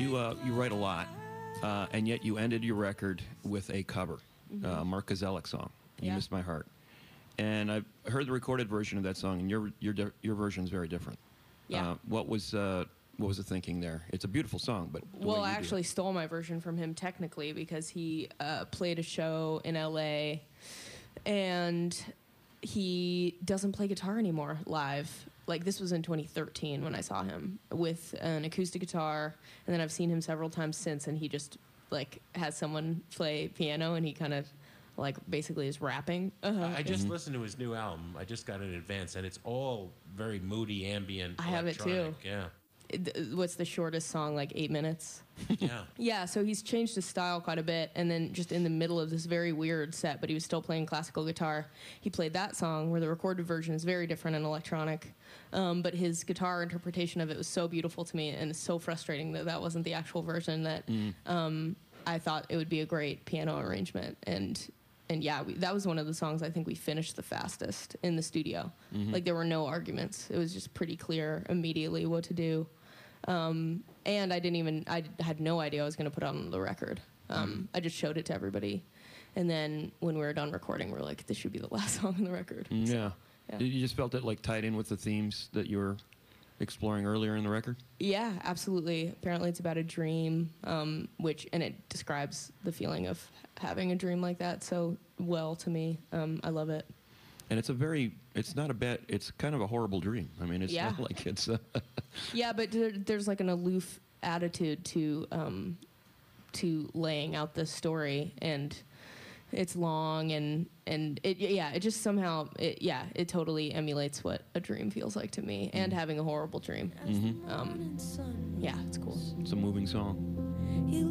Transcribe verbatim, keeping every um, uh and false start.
You uh, you write a lot, uh, and yet you ended your record with a cover, mm-hmm. uh, Mark Kozelek song. You yeah. Missed My Heart, and I've heard the recorded version of that song, and your your your version is very different. Yeah. Uh, what was uh, what was the thinking there? It's a beautiful song, but the well, way I you do actually it- stole my version from him technically because he uh, played a show in L A and he doesn't play guitar anymore live. Like, this was in twenty thirteen when I saw him with an acoustic guitar, and then I've seen him several times since, and he just, like, has someone play piano, and he kind of, like, basically is rapping. Uh-huh. I just listened to his new album. I just got it in advance, and it's all very moody, ambient, I have it, too. electronic. Yeah. It- What's the shortest song? Like, eight minutes? Yeah. Yeah, so he's changed his style quite a bit, and then just in the middle of this very weird set, but he was still playing classical guitar, he played that song where the recorded version is very different and electronic, um, but his guitar interpretation of it was so beautiful to me, and it's so frustrating that that wasn't the actual version that Mm. um, I thought it would be a great piano arrangement, and and yeah, we, that was one of the songs I think we finished the fastest in the studio. Mhm. Like, there were no arguments. It was just pretty clear immediately what to do. Um, and I didn't even, I had no idea I was going to put it on the record. Um, I just showed it to everybody. And then when we were done recording, we are like, this should be the last song on the record. Mm, So, yeah. yeah. You just felt it like tied in with the themes that you were exploring earlier in the record? Yeah, absolutely. Apparently it's about a dream, um, which, and it describes the feeling of having a dream like that so well to me. Um, I love it. And it's a very, it's not a bad, it's kind of a horrible dream. I mean, it's Yeah. not like it's... Uh, Yeah, but there, there's like an aloof attitude to um, to laying out the story, and it's long, and and it yeah, it just somehow it, yeah, it totally emulates what a dream feels like to me, and having a horrible dream. mhm. Um, yeah, it's cool. It's a moving song.